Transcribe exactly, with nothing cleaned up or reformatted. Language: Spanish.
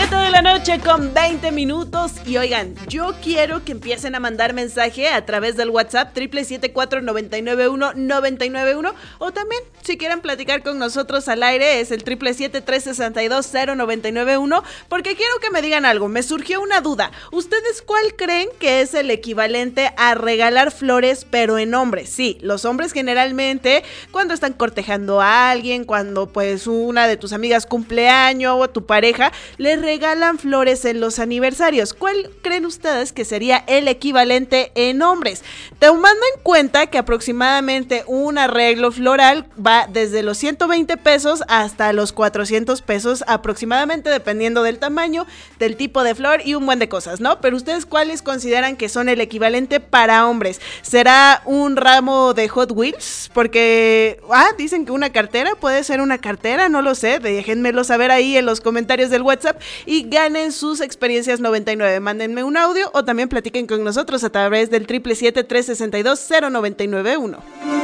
siete de la noche con veinte minutos y oigan, yo quiero que empiecen a mandar mensaje a través del WhatsApp triple siete cuatro nueve nueve uno nueve nueve uno o también si quieren platicar con nosotros al aire es el triple siete tres seis dos cero nueve nueve uno porque quiero que me digan algo, me surgió una duda. ¿Ustedes cuál creen que es el equivalente a regalar flores pero en hombres? Sí, los hombres generalmente cuando están cortejando a alguien, cuando pues una de tus amigas cumpleaños o tu pareja le regalan flores en los aniversarios. ¿Cuál creen ustedes que sería el equivalente en hombres? Tomando en cuenta que aproximadamente un arreglo floral va desde los ciento veinte pesos hasta los cuatrocientos pesos aproximadamente, dependiendo del tamaño, del tipo de flor y un buen de cosas, ¿no? Pero ustedes, ¿cuáles consideran que son el equivalente para hombres? ¿Será un ramo de Hot Wheels? Porque, ah, dicen que una cartera, puede ser una cartera, no lo sé, déjenmelo saber ahí en los comentarios del WhatsApp y ganen sus experiencias noventa y nueve. Mándenme un audio o también platiquen con nosotros a través del triple siete tres seis dos cero nueve nueve uno.